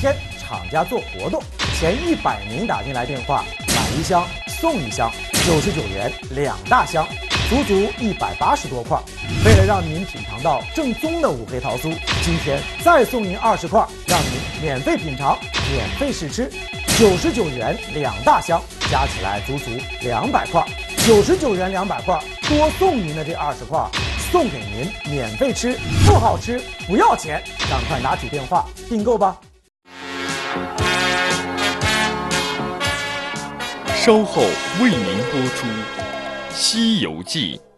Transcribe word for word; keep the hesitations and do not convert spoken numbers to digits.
天厂家做活动，前一百名打进来电话买一箱送一箱，九十九元两大箱，足足一百八十多块。为了让您品尝到正宗的五黑桃酥，今天再送您二十块，让您免费品尝、免费试吃。九十九元两大箱，加起来足足两百块。九十九元两百块，多送您的这二十块，送给您免费吃，不好吃不要钱，赶快拿起电话订购吧。 稍后为您播出《西游记》。